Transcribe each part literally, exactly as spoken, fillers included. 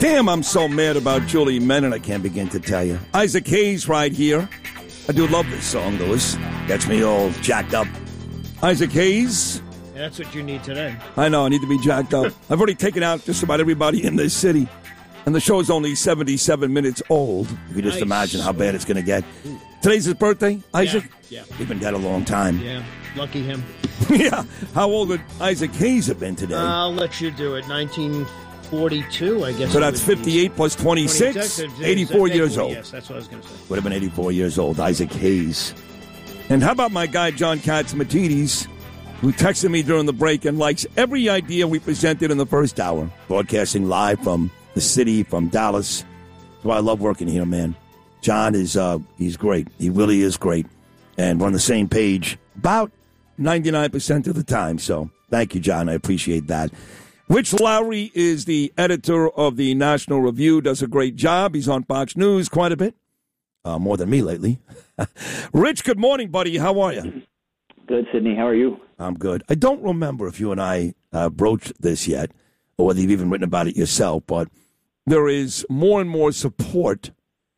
Damn, I'm so mad about Julie Menin, I can't begin to tell you. Isaac Hayes right here. I do love this song, Louis. Gets me all jacked up. Isaac Hayes. Yeah, that's what you need today. I know, I need to be jacked up. I've already taken out just about everybody in this city. And the show's only seventy-seven minutes old. You can just nice. imagine how bad it's going to get. Today's his birthday, Isaac? Yeah, yeah. He's been dead a long time. Yeah, lucky him. Yeah. How old would Isaac Hayes have been today? I'll let you do it. nineteen forty-two, I guess. So that's fifty-eight plus twenty-six, eighty-four years old. Yes, that's what I was going to say. Would have been eighty-four years old, Isaac Hayes. And how about my guy, John Catsimatidis, who texted me during the break and likes every idea we presented in the first hour, broadcasting live from the city, from Dallas. So I love working here, man. John is, uh, he's great. He really is great. And we're on the same page about ninety-nine percent of the time. So thank you, John. I appreciate that. Rich Lowry is the editor of the National Review, does a great job. He's on Fox News quite a bit, uh, more than me lately. Rich, good morning, buddy. How are you? Good, Sydney. How are you? I'm good. I don't remember if you and I uh, broached this yet, or whether you've even written about it yourself, but there is more and more support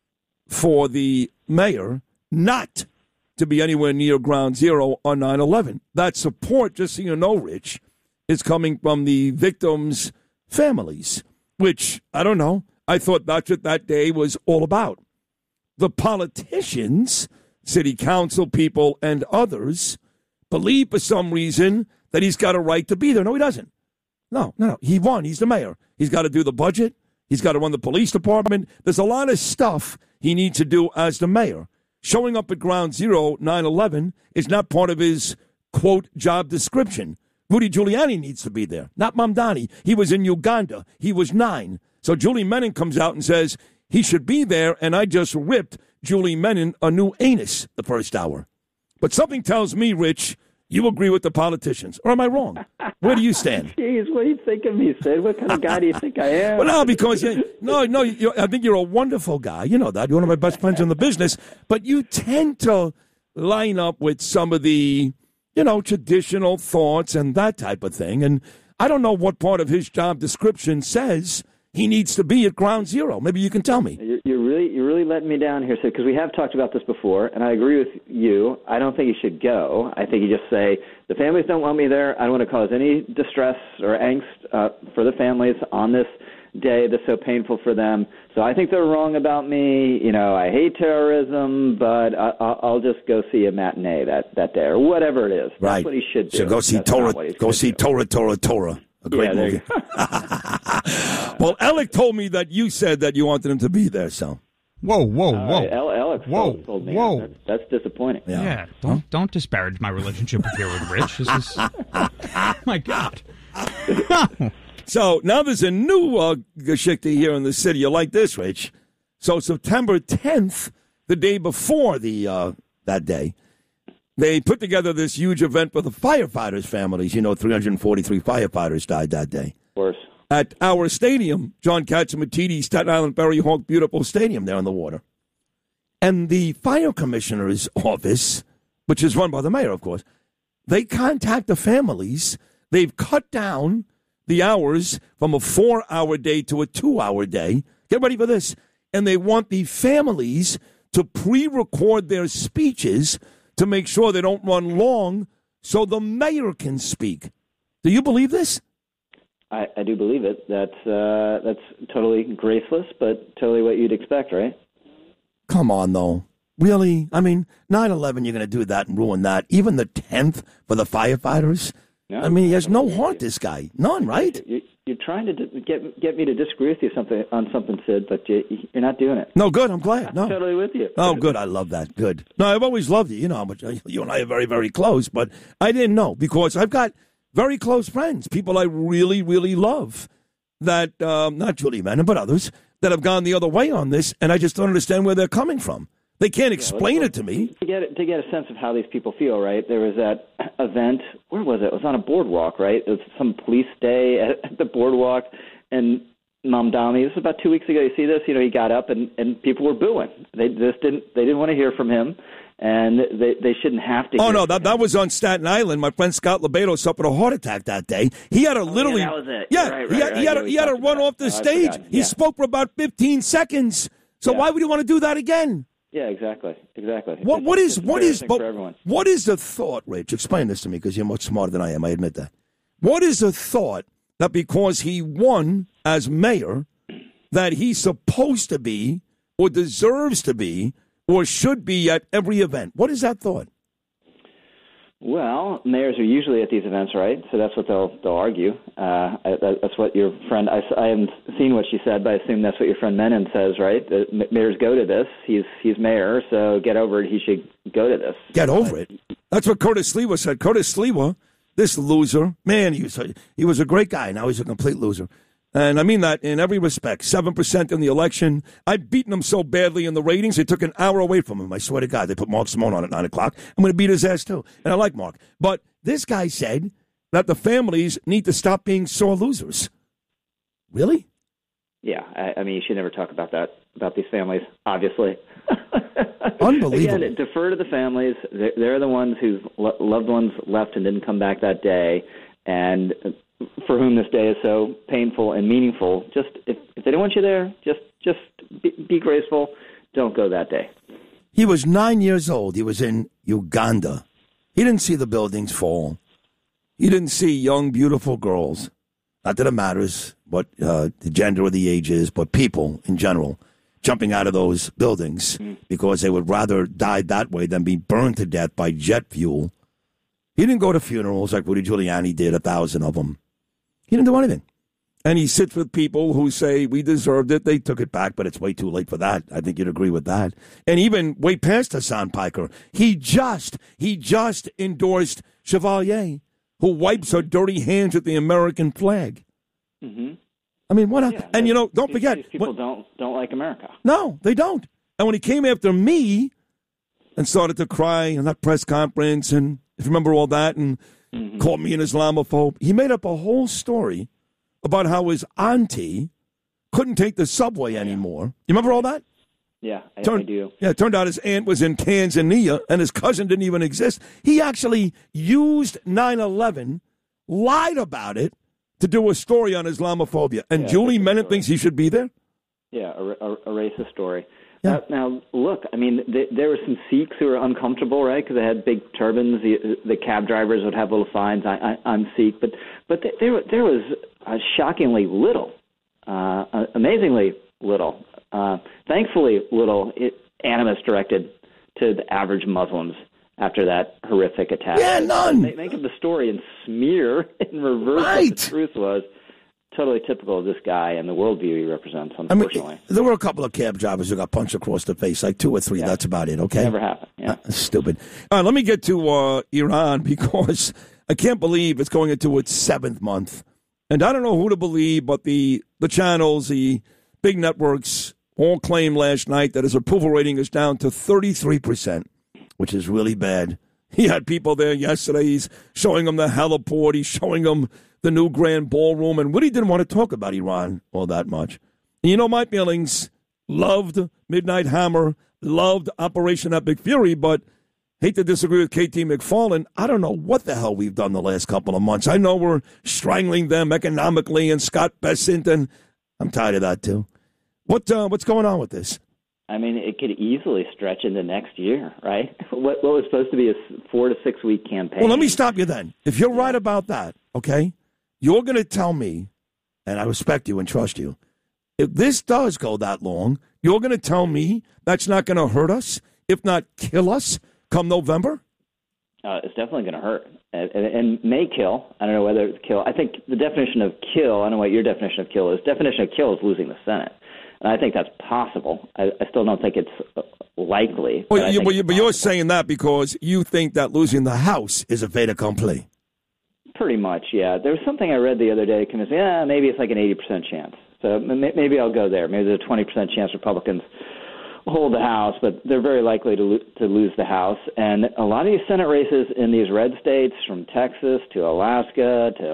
for the mayor not to be anywhere near ground zero on nine eleven. That support, just so you know, Rich, is coming from the victims' families, which, I don't know, I thought that's what that day was all about. The politicians, city council people, and others believe for some reason that he's got a right to be there. No, he doesn't. No, no, no. He won. He's the mayor. He's got to do the budget. He's got to run the police department. There's a lot of stuff he needs to do as the mayor. Showing up at ground zero, nine eleven, is not part of his, quote, job description. Rudy Giuliani needs to be there, not Mamdani. He was in Uganda. He was nine. So Julie Menin comes out and says he should be there, and I just ripped Julie Menin a new anus the first hour. But something tells me, Rich, you agree with the politicians. Or am I wrong? Where do you stand? Jeez, what do you think of me, Sid? What kind of guy do you think I am? Well, no, because, you, no, no, you, I think you're a wonderful guy. You know that. You're one of my best friends in the business. But you tend to line up with some of the, you know, traditional thoughts and that type of thing. And I don't know what part of his job description says he needs to be at ground zero. Maybe you can tell me. You're, you're really you're really letting me down here, Sid, because we have talked about this before, and I agree with you. I don't think he should go. I think you just say, the families don't want me there. I don't want to cause any distress or angst uh, for the families on this day that's so painful for them. So I think they're wrong about me. You know, I hate terrorism, but I, I'll just go see a matinee that, that day or whatever it is. That's right. what he should do. So go see That's Torah. Go see do. Torah, Torah, Torah. A great yeah, movie. Well, Alec told me that you said that you wanted him to be there, so. Whoa, whoa, whoa. Right, Alex whoa, told me. whoa. That's, that's disappointing. Yeah, yeah don't, huh? don't disparage my relationship here with Rich. This is, my God. So now there's a new uh, Geschichte here in the city. You like this, Rich? So September tenth, the day before the uh, that day, they put together this huge event for the firefighters' families. You know, three hundred forty-three firefighters died that day. Of course. At our stadium, John Catsimatidis, Staten Island Berry Hawk, beautiful stadium there on the water. And the fire commissioner's office, which is run by the mayor, of course, they contact the families. They've cut down the hours from a four-hour day to a two-hour day. Get ready for this. And they want the families to pre-record their speeches to make sure they don't run long so the mayor can speak. Do you believe this? I, I do believe it. That's, uh, that's totally graceless, but totally what you'd expect, right? Come on, though. Really? I mean, nine eleven, you're going to do that and ruin that. Even the tenth for the firefighters? No, I mean, he has no heart, this guy. None, right? You, you're trying to get get me to disagree with you something on something, Sid, but you, you're not doing it. No, good. I'm glad. No. I'm totally with you. Oh, good. I love that. Good. No, I've always loved you. You know how much you and I are very, very close, but I didn't know because I've got very close friends, people I really, really love, that, um, not Julie Menin, but others, that have gone the other way on this, and I just don't understand where they're coming from. They can't explain yeah, it to me. To get, to get a sense of how these people feel, right, there was that event, where was it? It was on a boardwalk, right? It was some police day at the boardwalk, and Mamdani, this was about two weeks ago, you see this, you know, he got up and, and people were booing. They just didn't, they didn't want to hear from him. and they they shouldn't have to. Oh, hear no, from that, him. that was on Staten Island. My friend Scott Lebedo suffered a heart attack that day. He had to Oh, literally. yeah, that was it. Yeah, Right, he had, right, he had, right. to, Yeah, he had to we run talked off the about that. Oh, I stage. forgot. He Yeah. spoke for about fifteen seconds. So Yeah. why would you want to do that again? Yeah, exactly, exactly. What It's- what it's is what is embarrassing but for everyone. what is the thought, Rich? Explain this to me because you're much smarter than I am. I admit that. What is the thought that because he won as mayor, that he's supposed to be or deserves to be or should be at every event? What is that thought? Well, mayors are usually at these events, right? So that's what they'll they'll argue. Uh, I, that, that's what your friend. I, I haven't seen what she said, but I assume that's what your friend Menon says, right? The m- mayors go to this. He's he's mayor, so get over it. He should go to this. Get over it. That's what Curtis Sliwa said. Curtis Sliwa, this loser, man, he was a, he was a great guy. Now he's a complete loser. And I mean that in every respect. seven percent in the election. I've beaten him so badly in the ratings, they took an hour away from him. I swear to God, they put Mark Simone on at nine o'clock. I'm going to beat his ass, too. And I like Mark. But this guy said that the families need to stop being sore losers. Really? Yeah, I, I mean, you should never talk about that, about these families, obviously. Unbelievable. Again, defer to the families. They're, they're the ones whose lo- loved ones left and didn't come back that day, and for whom this day is so painful and meaningful. Just if, if they don't want you there, just just be, be graceful. Don't go that day. He was nine years old. He was in Uganda. He didn't see the buildings fall. He didn't see young, beautiful girls. Not that it matters what uh, the gender or the age is, but people in general jumping out of those buildings mm. because they would rather die that way than be burned to death by jet fuel. He didn't go to funerals like Rudy Giuliani did, a thousand of them. He didn't do anything. And he sits with people who say, we deserved it. They took it back, but it's way too late for that. I think you'd agree with that. And even way past Hassan Piker, he just, he just endorsed Chevalier, who wipes her dirty hands at the American flag. Mm-hmm. I mean, what? A, yeah, and, you know, don't these, forget. These people when, don't don't like America. No, they don't. And when he came after me and started to cry in that press conference, and if you remember all that, and mm-hmm. called me an Islamophobe, he made up a whole story about how his auntie couldn't take the subway anymore. You remember all that? Yeah, I, Turned, I do. Yeah, it turned out his aunt was in Tanzania, and his cousin didn't even exist. He actually used nine eleven, lied about it, to do a story on Islamophobia. And yeah, Julie Menon thinks he should be there? Yeah, a, a, a racist story. Yeah. Uh, now, look, I mean, th- there were some Sikhs who were uncomfortable, right, because they had big turbans. The, the cab drivers would have little signs, I, I, I'm Sikh. But, but th- there, there was uh, shockingly little, uh, uh, amazingly little, uh, thankfully little it, animus directed to the average Muslims after that horrific attack. Yeah, none. Make, make up the story and smear and reverse right. what the truth was. Totally typical of this guy and the worldview he represents, unfortunately. I mean, there were a couple of cab drivers who got punched across the face, like two or three. Yeah. That's about it, okay? Never happened, yeah. Uh, stupid. All right, let me get to uh, Iran because I can't believe it's going into its seventh month. And I don't know who to believe, but the, the channels, the big networks, all claimed last night that his approval rating is down to thirty-three percent, which is really bad. He had people there yesterday. He's showing them the heliport. He's showing them the new grand ballroom. And Woody didn't want to talk about Iran all that much. And you know my feelings. Loved Midnight Hammer. Loved Operation Epic Fury. But hate to disagree with K T McFarland. I don't know what the hell we've done the last couple of months. I know we're strangling them economically and Scott Bessent. And I'm tired of that too. What uh, What's going on with this? I mean, it could easily stretch into next year, right? What, what was supposed to be a four to six week campaign. Well, let me stop you then. If you're right about that, okay, you're going to tell me, and I respect you and trust you, if this does go that long, you're going to tell me that's not going to hurt us, if not kill us, come November? Uh, it's definitely going to hurt and, and, and may kill. I don't know whether it's kill. I think the definition of kill, I don't know what your definition of kill is. Definition of kill is losing the Senate. And I think that's possible. I, I still don't think it's likely. Well, but, you, think but, you, it's but you're saying that because you think that losing the House is a fait accompli. Pretty much, yeah. There was something I read the other day that convinced me, yeah, maybe it's like an eighty percent chance. So maybe I'll go there. Maybe there's a twenty percent chance Republicans hold the House, but they're very likely to, lo- to lose the House. And a lot of these Senate races in these red states, from Texas to Alaska to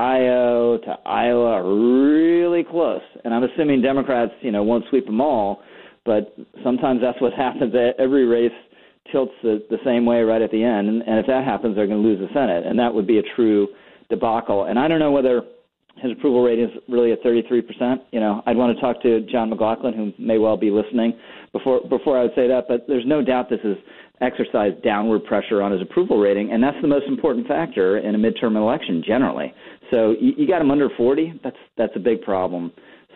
Ohio to Iowa, are really close. And I'm assuming Democrats, you know, won't sweep them all, but sometimes that's what happens. Every race tilts the, the same way right at the end. And, and if that happens, they're going to lose the Senate. And that would be a true debacle. And I don't know whether his approval rating is really at thirty-three percent. You know, I'd want to talk to John McLaughlin, who may well be listening, before before I would say that. But there's no doubt this has exercised downward pressure on his approval rating, and that's the most important factor in a midterm election generally. So you, you got him under forty. That's that's a big problem.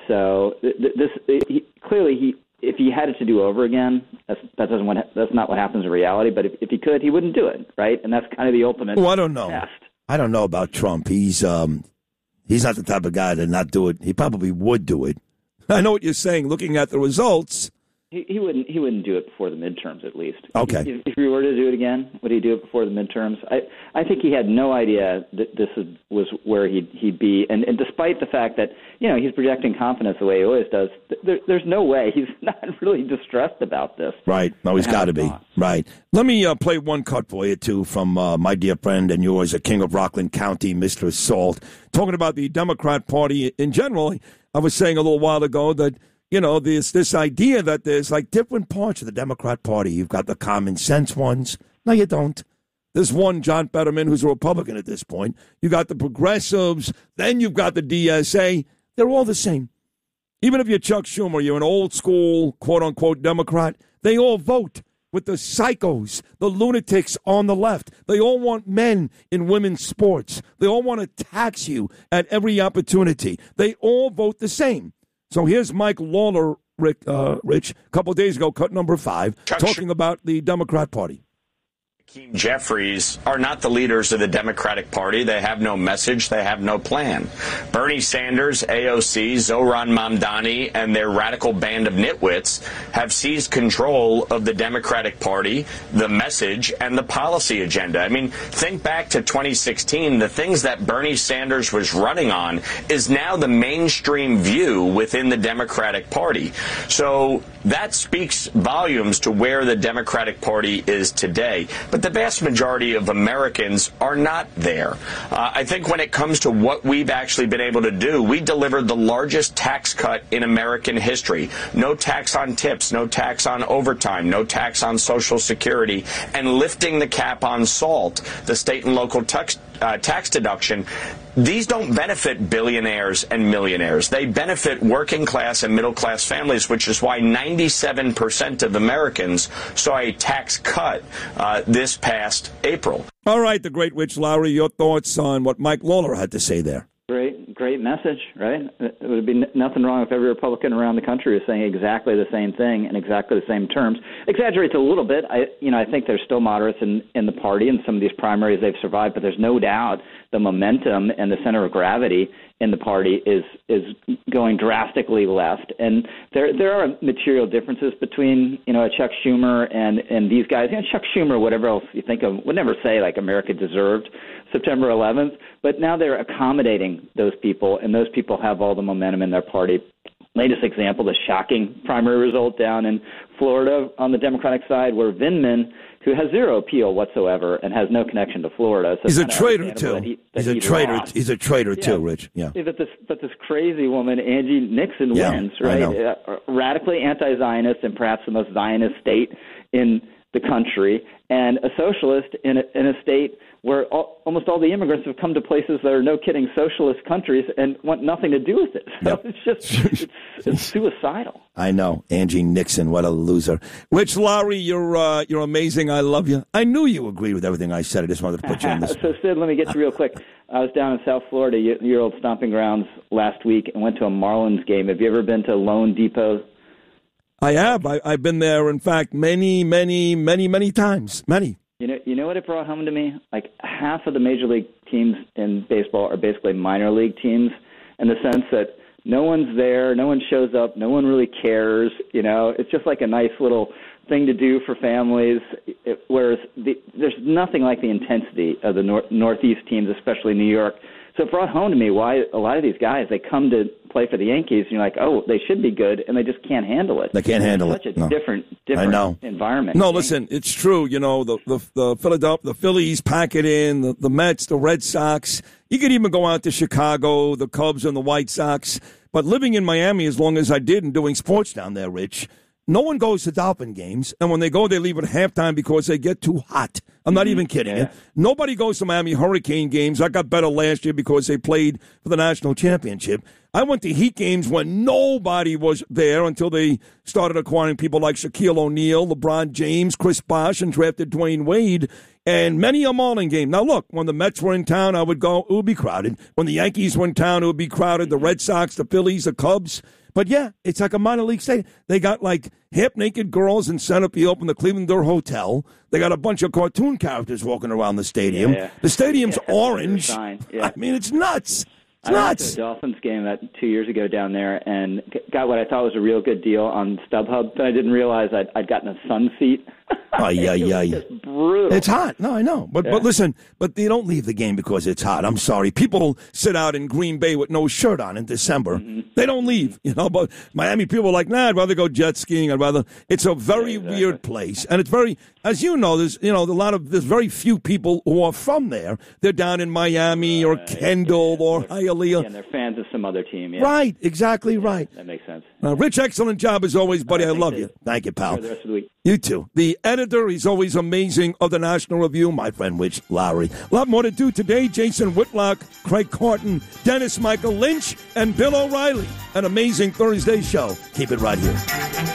So this he, clearly he. If he had it to do over again, that's, that doesn't what, that's not what happens in reality. But if, if he could, he wouldn't do it, right? And that's kind of the ultimate. Well, I don't know. Test. I don't know about Trump. He's um, he's not the type of guy to not do it. He probably would do it. I know what you're saying. Looking at the results, he, he wouldn't. He wouldn't do it before the midterms, at least. Okay. If, if he were to do it again, would he do it before the midterms? I I think he had no idea that this was where he'd he'd be, and, and despite the fact that you know he's projecting confidence the way he always does, there, there's no way he's not really distressed about this. Right. No, he's got to be. Right. Let me uh, play one cut for you, too, from uh, my dear friend and yours, a king of Rockland County, Mister Salt, talking about the Democrat Party in general. I was saying a little while ago that, you know, there's this idea that there's like different parts of the Democrat Party. You've got the common sense ones. No, you don't. There's one, John Fetterman, who's a Republican at this point. You got the progressives. Then you've got the D S A. They're all the same. Even if you're Chuck Schumer, you're an old school, quote unquote, Democrat, they all vote with the psychos, the lunatics on the left. They all want men in women's sports. They all want to tax you at every opportunity. They all vote the same. So here's Mike Lawler, Rick, uh, Rich, a couple of days ago, cut number five, Chuck talking Sch- about the Democrat Party. Hakeem Jeffries are not the leaders of the Democratic Party. They have no message. They have no plan. Bernie Sanders, A O C, Zohran Mamdani, and their radical band of nitwits have seized control of the Democratic Party, the message, and the policy agenda. I mean, think back to twenty sixteen. The things that Bernie Sanders was running on is now the mainstream view within the Democratic Party. So that speaks volumes to where the Democratic Party is today. But the vast majority of Americans are not there. Uh, I think when it comes to what we've actually been able to do, we delivered the largest tax cut in American history. No tax on tips, no tax on overtime, no tax on Social Security, and lifting the cap on SALT, the state and local tax, uh, tax deduction. These don't benefit billionaires and millionaires. They benefit working class and middle class families, which is why ninety-seven percent of Americans saw a tax cut uh, this past April. All right, the great Rich Lowry, your thoughts on what Mike Lawler had to say there. Great, great message, right? It would be nothing wrong if every Republican around the country was saying exactly the same thing in exactly the same terms. Exaggerates a little bit. I, you know, I think there's still moderates in, in the party, and some of these primaries they've survived, but there's no doubt the momentum and the center of gravity in the party is is going drastically left. And there there are material differences between, you know, a Chuck Schumer and, and these guys. You know, Chuck Schumer, whatever else you think of, would never say, like, America deserved September eleventh. But now they're accommodating those people, and those people have all the momentum in their party. Latest example, the shocking primary result down in Florida on the Democratic side, where Vindman, who has zero appeal whatsoever and has no connection to Florida. So he's a traitor, too. That he, that he's a traitor. Lost. He's a traitor, yeah. too, Rich. Yeah. But this, but this crazy woman, Angie Nixon, yeah, wins, right? Uh, radically anti-Zionist and perhaps the most Zionist state in the country, and a socialist in a, in a state where all, almost all the immigrants have come to places that are, no kidding, socialist countries and want nothing to do with it. So yep. it's just it's, it's suicidal. I know. Angie Nixon, what a loser. Rich Lowry, you're uh, you're amazing. I love you. I knew you agreed with everything I said. I just wanted to put you in this. So, Sid, let me get you real quick. I was down in South Florida, your old stomping grounds, last week, and went to a Marlins game. Have you ever been to Lone Depot? I have. I, I've been there, in fact, many, many, many, many times. Many. You know, you know what it brought home to me? Like, half of the major league teams in baseball are basically minor league teams, in the sense that no one's there, no one shows up, no one really cares. You know, it's just like a nice little thing to do for families. It, whereas the, there's nothing like the intensity of the nor- Northeast teams, especially New York. So it brought home to me why a lot of these guys, they come to play for the Yankees, and you're like, oh, they should be good, and they just can't handle it. They can't handle it's it. Such a no. different, different I know. environment. No, listen, it's true. You know, the the, the Philadelphia, the Phillies pack it in, the, the Mets, the Red Sox. You could even go out to Chicago, the Cubs and the White Sox. But living in Miami as long as I did and doing sports down there, Rich, no one goes to Dolphin games, and when they go, they leave at halftime because they get too hot. I'm not even kidding yeah. you. Nobody goes to Miami Hurricane games. I got better last year because they played for the national championship. I went to Heat games when nobody was there until they started acquiring people like Shaquille O'Neal, LeBron James, Chris Bosh, and drafted Dwayne Wade, and many a Marlin game. Now, look, when the Mets were in town, I would go. It would be crowded. When the Yankees were in town, it would be crowded. The Red Sox, the Phillies, the Cubs. But, yeah, it's like a minor league stadium. They got, like, half-naked girls in center field from the Cleveland Door Hotel. They got a bunch of cartoon characters walking around the stadium. Yeah, yeah. The stadium's yeah, orange. Yeah. I mean, it's nuts. It's I went nuts. to a Dolphins game that two years ago down there and got what I thought was a real good deal on StubHub. But I didn't realize I'd, I'd gotten a sun seat. Oh, yeah, yeah, yeah. It's brutal. It's hot. No, I know. But Yeah. but listen, but they don't leave the game because it's hot. I'm sorry. People sit out in Green Bay with no shirt on in December. Mm-hmm. They don't leave. You know, but Miami people are like, nah, I'd rather go jet skiing. I'd rather. It's a very Yeah, exactly. weird place. And it's very, as you know, there's, you know, a lot of, there's very few people who are from there. They're down in Miami or Kendall or Hialeah. Yeah, and they're fans of some other team. Yeah. Right. Exactly right. That makes sense. Uh, Rich, excellent job as always, buddy. All I right, love thanks, you. Dave. Thank you, pal. Enjoy the rest of the week. You too. The editor, he's always amazing, of the National Review, my friend Rich Lowry. A lot more to do today. Jason Whitlock, Craig Carton, Dennis Michael Lynch, and Bill O'Reilly. An amazing Thursday show. Keep it right here.